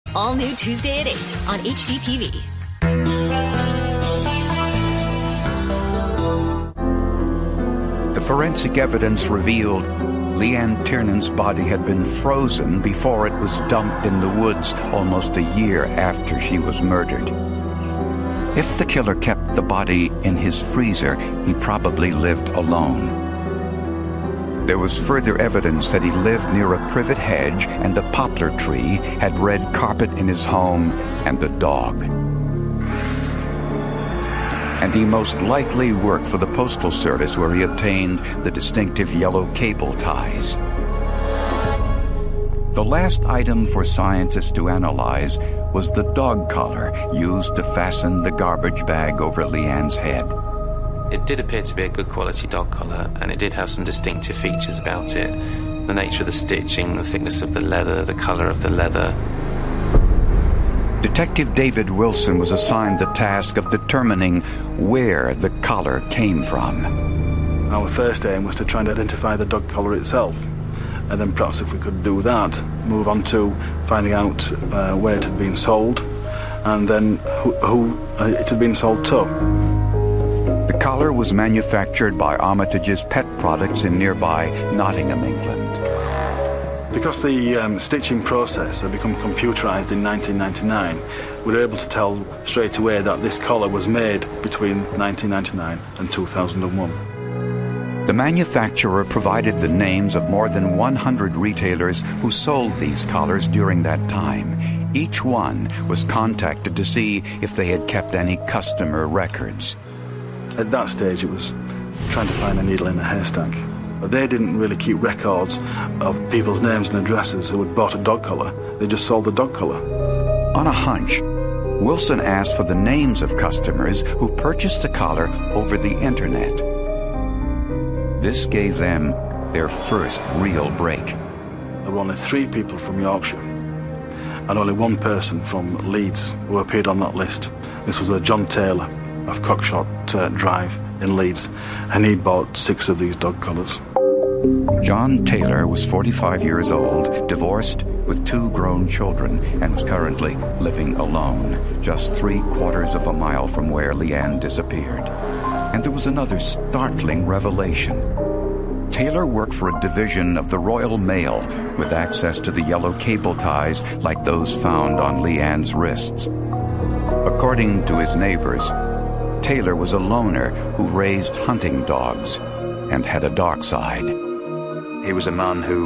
All new Tuesday at 8 on HGTV. The forensic evidence revealed Leanne Tiernan's body had been frozen before it was dumped in the woods almost a year after she was murdered. If the killer kept the body in his freezer, he probably lived alone. There was further evidence that he lived near a privet hedge and a poplar tree, had red carpet in his home, and a dog. And he most likely worked for the Postal Service, where he obtained the distinctive yellow cable ties. The last item for scientists to analyze was the dog collar used to fasten the garbage bag over Leanne's head. It did appear to be a good quality dog collar, and it did have some distinctive features about it. The nature of the stitching, the thickness of the leather, the colour of the leather. Detective David Wilson was assigned the task of determining where the collar came from. Our first aim was to try and identify the dog collar itself, and then perhaps if we could do that, move on to finding out where it had been sold, and then who it had been sold to. The collar was manufactured by Armitage's Pet Products in nearby Nottingham, England. Because the stitching process had become computerized in 1999, we were able to tell straight away that this collar was made between 1999 and 2001. The manufacturer provided the names of more than 100 retailers who sold these collars during that time. Each one was contacted to see if they had kept any customer records. At that stage, it was trying to find a needle in a haystack. But they didn't really keep records of people's names and addresses who had bought a dog collar. They just sold the dog collar. On a hunch, Wilson asked for the names of customers who purchased the collar over the internet. This gave them their first real break. There were only 3 people from Yorkshire and only 1 person from Leeds who appeared on that list. This was a John Taylor of Cockshot Drive in Leeds, and he'd bought 6 of these dog collars. John Taylor was 45 years old, divorced, with 2 grown children, and was currently living alone, just 3/4 of a mile from where Leanne disappeared. And there was another startling revelation. Taylor worked for a division of the Royal Mail with access to the yellow cable ties like those found on Leanne's wrists. According to his neighbors, Taylor was a loner who raised hunting dogs and had a dark side. He was a man who